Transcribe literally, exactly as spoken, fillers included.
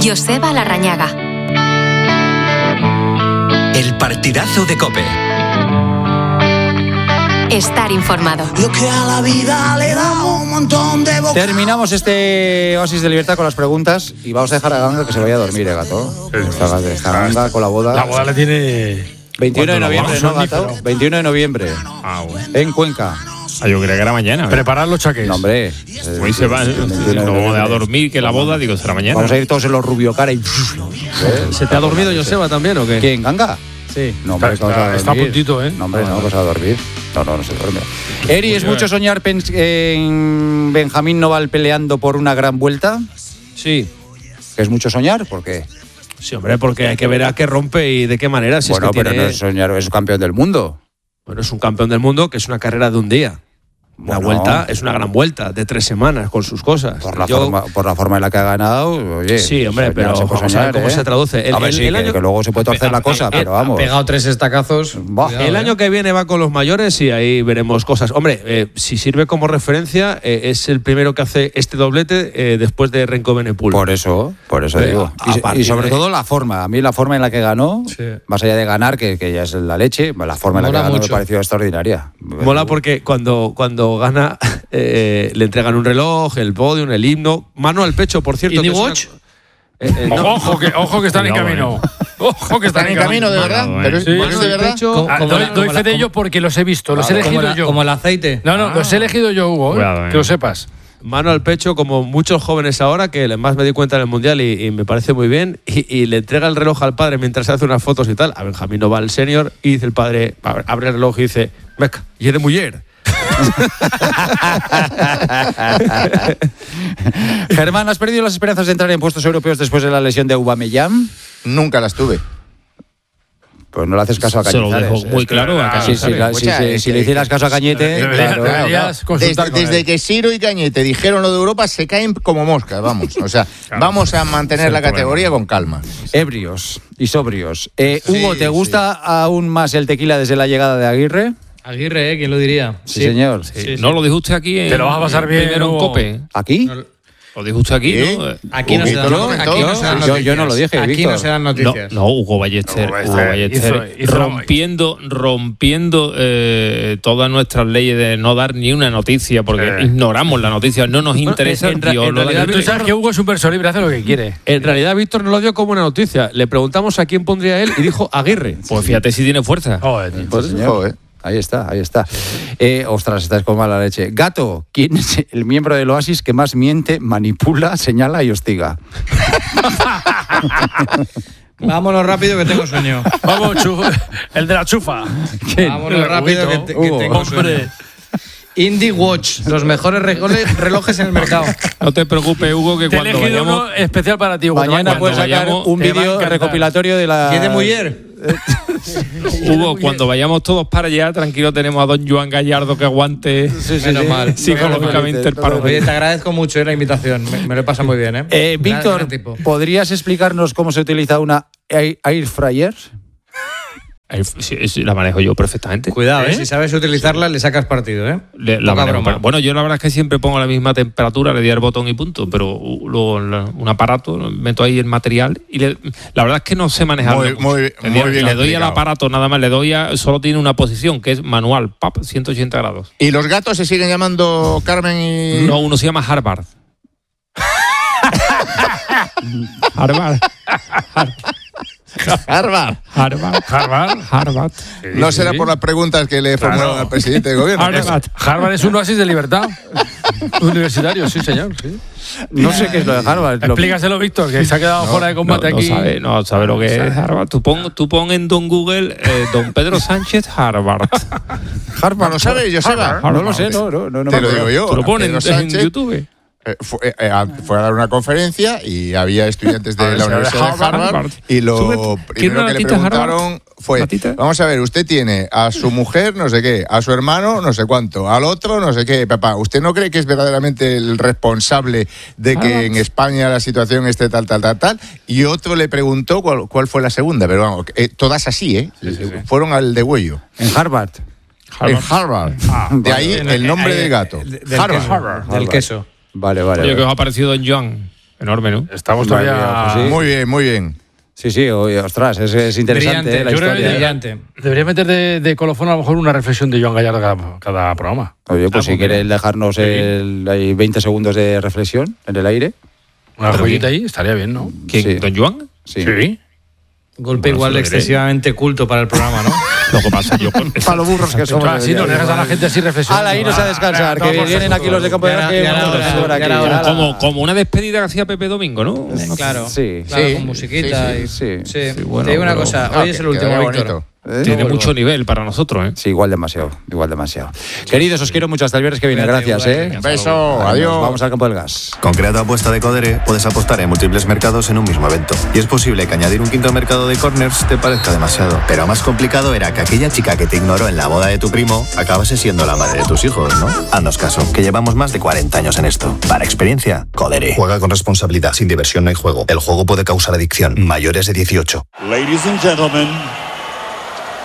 Joseba Larrañaga. El partidazo de COPE. Estar informado. Lo que a la vida le da un montón de boca. Terminamos este oasis de libertad con las preguntas y vamos a dejar a Ganga que se vaya a dormir, ¿eh, Gato? Sí, esta, esta Ganga con la boda. La boda le tiene... veintiuno de noviembre, ¿no, Gato? veintiuno de noviembre. Ah, bueno. En Cuenca. Ah, yo creía que era mañana. Preparar los chaqués. No, hombre. Hoy se va. No, a dormir, que la boda, digo, será mañana. Vamos a ir todos en los Rubio Cara y... ¿Eh? ¿Se te ha dormido Joseba también o qué? ¿Quién, Ganga? Sí. No, hombre, está, está, está a puntito, ¿eh? No, hombre, no, vas a dormir. No, no, no se duerme. Eri, ¿es mucho soñar en Benjamín Noval peleando por una gran vuelta? Sí. ¿Es mucho soñar? ¿Por qué? Sí, hombre, porque hay que ver a qué rompe y de qué manera. Si bueno, es que pero tiene... no es soñar, es campeón del mundo. Bueno, es un campeón del mundo que es una carrera de un día. Una bueno, vuelta es una gran vuelta de tres semanas con sus cosas. Por la, Yo, forma, por la forma en la que ha ganado, oye. Sí, hombre, pero se vamos soñar, a ver cómo ¿eh? se traduce. El, a ver, el, sí, el que, año, que luego se puede torcer la cosa, pero vamos. Ha pegado tres estacazos. Bah, el año que viene va con los mayores y ahí veremos cosas. Hombre, eh, si sirve como referencia, eh, es el primero que hace este doblete eh, después de Renko Benepul. Por eso, por eso Eh, digo. a- a Y, y sobre de... todo la forma. A mí la forma en la que ganó, Sí. más allá de ganar, que, que ya es la leche, la forma en la Mola que ganó mucho. me pareció extraordinaria. Mola porque cuando, cuando gana eh, le entregan un reloj, el podium, el himno, mano al pecho, por cierto. ¿Indie que es una- Watch? Eh, eh, no. Ojo, que, ojo que están en Cuidado, camino. Ojo que están ¿Están en camino, de verdad? Cuidado, ¿Pero eh. es, Sí, pero es sí, de el verdad? pecho, Como- Ah, como doy la- doy como fe la- de ello porque los he visto, los he Como, elegido la- yo. como el aceite. No, no, los he elegido yo, Hugo, ¿eh? Cuidado, eh. Que lo sepas. Mano al pecho, como muchos jóvenes ahora, que más me di cuenta en el Mundial y, y me parece muy bien, y, y le entrega el reloj al padre mientras se hace unas fotos y tal, a Benjamín Noval senior, y dice el padre, abre, abre el reloj y dice, meca, y es de mujer. Germán, ¿has perdido las esperanzas de entrar en puestos europeos después de la lesión de Aubameyang? Nunca las tuve. Pues no le haces caso a Se lo Cañizares. dejo muy claro a Sí, sí, la- sí, Escucha, sí, es si que- le hicieras caso a Cañete, Deberías, claro. deberías consultar Desde, con desde él. que Siro y Cañete dijeron lo de Europa, se caen como moscas, vamos. O sea, vamos a mantener Es la el problema. categoría con calma. Ebrios y sobrios. Eh, Sí, Hugo, ¿te sí. gusta aún más el tequila desde la llegada de Aguirre? Aguirre, ¿eh? ¿Quién lo diría? Sí, señor. Sí, sí. No lo dijo usted aquí. En, Te lo vas a pasar bien, Primero en Hugo. COPE. ¿Aquí? No, Lo dijo usted aquí, ¿Sí? ¿no? Aquí no se dan Víctor lo noticias. comentó. Aquí no se dan Yo- noticias. yo no lo dije, Aquí Víctor. no se dan No, noticias. no, Hugo Ballester, Hugo Hugo Ballester Ballester hizo- hizo la- rompiendo, rompiendo eh, todas nuestras leyes de no dar ni una noticia, porque Sí. ignoramos la noticia, no nos interesa. en ra- Dios, en lo da realidad que- Tú sabes que Hugo es un persona libre, hace lo que quiere. En realidad, Víctor no lo dio como una noticia. Le preguntamos a quién pondría él y dijo Aguirre. Pues fíjate si tiene fuerza. Joder, tío. Pues, señor. Joder. Ahí está, ahí está. Eh, ostras, estás con mala leche. Gato, ¿quién es el miembro del Oasis que más miente, manipula, señala y hostiga? Vámonos rápido que tengo sueño. Vamos, chu- el de la chufa. Vámonos rápido que, te- que Hugo. tengo sueño. Hombre. Indie Watch, los mejores relojes, relojes en el mercado. No te preocupes, Hugo, que Te he cuando elegido vayamos. uno especial para ti, Hugo. Mañana Te va a puedes encantar. sacar vayamos- un te va a vídeo encantar. recopilatorio de la... ¿Quién de mujer? Hugo, cuando vayamos todos para allá, tranquilo, tenemos a don Joan Gallardo que aguante Sí, sí, Menos sí. mal. psicológicamente el paro. Oye, te agradezco mucho eh, la invitación. Me, me lo he pasado muy bien, ¿eh? Eh, Gran- Víctor, gran tipo. ¿podrías explicarnos cómo se utiliza una air, air fryer? Ahí, sí, sí, la manejo yo perfectamente. Cuidado, ¿eh? ¿Eh? Si sabes utilizarla, le sacas partido, ¿eh? Le- la Poca manejo. broma. Bueno, yo la verdad es que siempre pongo la misma temperatura, le doy al botón y punto, pero uh, luego la- un aparato, meto ahí el material y le- la verdad es que no sé manejarlo. Muy- muy- mucho. muy bien Le doy al explicado. aparato nada más, le doy a, solo tiene una posición que es manual, pap, ciento ochenta grados. ¿Y los gatos se siguen llamando Carmen y...? No, uno se llama Harvard. Harvard. Harvard. Harvard. Harvard. Harvard. No será por las preguntas que le Claro. formularon al presidente del gobierno. Harvard. Harvard es un oasis de libertad. Universitario, sí, señor. Sí. No sé qué es lo de Harvard. Lo- Explícaselo, Víctor, que se ha quedado fuera de No, combate no aquí. sabe, no sabe lo que es Harvard. Tú pon, tú pon en Don Google eh, Don Pedro Sánchez Harvard. ¿No lo sabes, Joseba? No lo sé, no, no, no, no Te me lo acuerdo. digo yo. Tú lo pones Pedro en, en Sánchez, YouTube. eh, fue, eh, eh, fue a dar una conferencia y había estudiantes de la Universidad de Harvard, Harvard. y lo Sube- ¿quiere primero una que le latita Harvard? preguntaron fue, ¿Latita? vamos a ver, usted tiene a su mujer no sé qué, a su hermano no sé cuánto, al otro no sé qué, papá, ¿usted no cree que es verdaderamente el responsable de que Ah. en España la situación esté tal, tal, tal, tal? Y otro le preguntó cuál, cuál fue la segunda, pero vamos, eh, todas así, ¿eh? Fueron al degüello. En Harvard. En Harvard. de ahí el nombre del gato. Del Harvard. queso. Del queso. Vale, vale. Oye, vale. que os ha parecido Don Joan. Enorme, ¿no? Estamos Madre todavía... mía, pues sí. Muy bien, muy bien. Sí, sí, oye, ostras, es, es interesante Brillante, eh, la yo creo que historia. ¿eh? brillante. Debería meter de, de colofón a lo mejor una reflexión de Joan Gallardo cada, cada programa. Oye, pues Ah, si pues quieres mira. dejarnos el, ahí veinte segundos de reflexión en el aire. Una Pero joyita bien. ahí, estaría bien, ¿no? ¿Quién? Sí. ¿Don Joan? Sí. Sí. Golpe Bueno, igual se lo diré. excesivamente culto para el programa, ¿no? Lo que pasa yo con- Para los burros que somos. Claro, sí, no dejas a la gente así reflexionando. Ala, irnos a descansar, Ah, que todos vienen por aquí los de campo de Ya era- Garaje, ya era vamos hora, a por ya aquí. era hora. Ala. como, como una despedida que hacía Pepe Domingo, ¿no? Claro, Sí, claro, sí, con musiquita. sí, y, sí, sí. sí, bueno, Te digo una pero- cosa, Ah, hoy es el que- último, queda Víctor. bonito. ¿Eh? Tiene No mucho vuelvo. nivel para nosotros, ¿eh? Sí, igual demasiado, igual demasiado. Queridos, os quiero mucho hasta el viernes que viene. Cuídate, Gracias, igual. ¿eh? Beso, adiós. Vamos al campo del gas. Con Creato Apuesta de Codere puedes apostar en múltiples mercados en un mismo evento. Y es posible que añadir un quinto mercado de corners te parezca demasiado. Pero más complicado era que aquella chica que te ignoró en la boda de tu primo acabase siendo la madre de tus hijos, ¿no? Haznos caso, que llevamos más de cuarenta años en esto. Para experiencia, Codere. Juega con responsabilidad. Sin diversión no hay juego. El juego puede causar adicción. Mayores de dieciocho. Ladies and gentlemen,